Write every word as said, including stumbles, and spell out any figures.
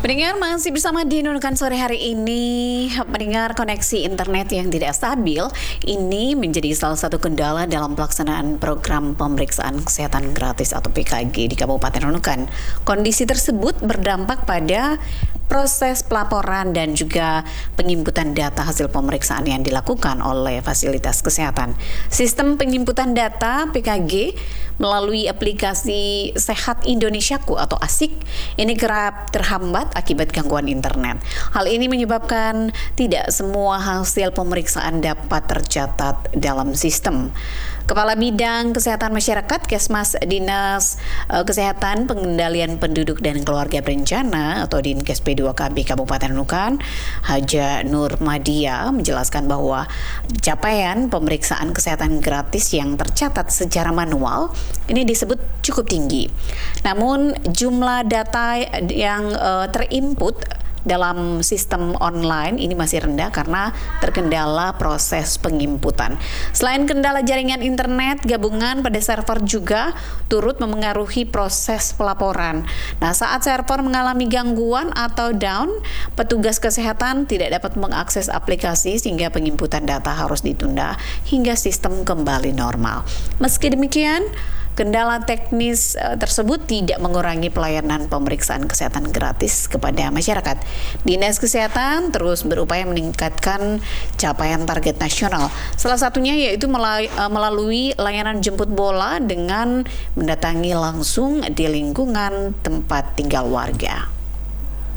Pendengar masih bersama di Nunukan sore hari ini. Pendengar, koneksi internet yang tidak stabil ini menjadi salah satu kendala dalam pelaksanaan program pemeriksaan kesehatan gratis atau P K G di Kabupaten Nunukan. Kondisi tersebut berdampak pada proses pelaporan dan juga penginputan data hasil pemeriksaan yang dilakukan oleh fasilitas kesehatan. Sistem penginputan data P K G melalui aplikasi Sehat Indonesiaku atau ASIK ini kerap terhambat akibat gangguan internet. Hal ini menyebabkan tidak semua hasil pemeriksaan dapat tercatat dalam sistem. Kepala Bidang Kesehatan Masyarakat Kesmas Dinas uh, Kesehatan Pengendalian Penduduk dan Keluarga Berencana atau Dinkes P dua K B Kabupaten Nunukan, Haja Nur Madia menjelaskan bahwa capaian pemeriksaan kesehatan gratis yang tercatat secara manual ini disebut cukup tinggi. Namun jumlah data yang uh, terinput dalam sistem online ini masih rendah karena terkendala proses penginputan. Selain kendala jaringan internet, gabungan pada server juga turut memengaruhi proses pelaporan. Nah, saat server mengalami gangguan atau down, petugas kesehatan tidak dapat mengakses aplikasi sehingga penginputan data harus ditunda hingga sistem kembali normal. Meski demikian, kendala teknis uh, tersebut tidak mengurangi pelayanan pemeriksaan kesehatan gratis kepada masyarakat. Dinas Kesehatan terus berupaya meningkatkan capaian target nasional. Salah satunya yaitu melalui layanan jemput bola dengan mendatangi langsung di lingkungan tempat tinggal warga.